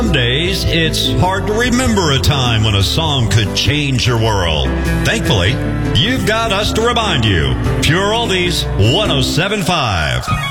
Some days, it's hard to remember a time when a song could change your world. Thankfully, you've got us to remind you. Pure Oldies 107.5.